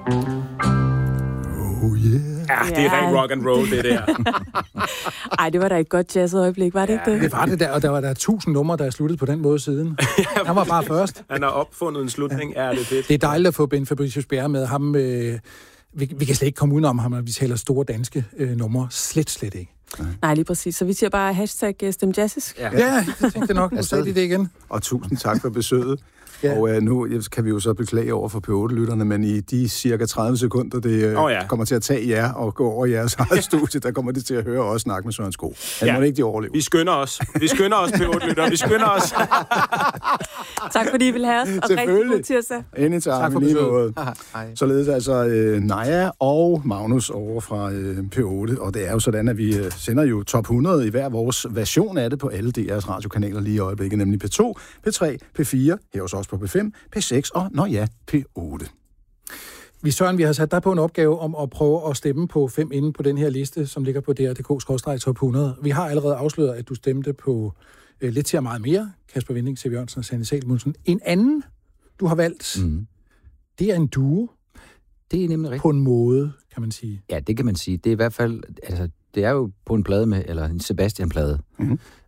Oh yeah. Ja, det er rent rock and roll, det der. Ej, det var da et godt jazzøjeblik, var det ikke det? Det var det der, og der var der 1000 numre, der er sluttet på den måde siden. Han var bare først. Han har opfundet en slutning, ja. Det er fedt. Det er dejligt at få Ben Fabricius Bjerre med. Ham, vi kan slet ikke komme udenom ham, når vi taler store danske numre. Slet ikke. Nej, lige præcis. Så vi siger bare hashtag stemjazzisk. Ja, jeg tænkte det nok. Nu sagde de det igen. Og tusind tak for besøget. Ja. Og nu kan vi jo så beklage over for P8-lytterne, men i de cirka 30 sekunder, det kommer til at tage jer og gå over jeres eget studie, der kommer det til at høre os snakke med Søren Sko. Han må ikke de overleve. Vi skynder os. Vi skynder os, P8-lyttere. Vi skynder os. Tak fordi I vil have os, og rigtig god tirsdag. Anytime. Tak for besøget. Således altså Naja og Magnus over fra P8, og det er jo sådan, at vi sender jo top 100 i hver vores version af det på alle DR's radiokanaler lige i øjeblikket, nemlig P2, P3, P4, her hos os på P5, P6 og, P8. Vi har sat dig på en opgave om at prøve at stemme på 5 inde på den her liste, som ligger på dr.dk/top 100. Vi har allerede afsløret, at du stemte på lidt til meget mere, Kasper Winding, C.V. Jørgensen og Sanne Salomonsen. En anden, du har valgt, det er en duo. Det er nemlig rigtigt. På en måde, kan man sige. Ja, det kan man sige. Det er i hvert fald, altså, det er jo på en plade med, eller en Sebastian-plade.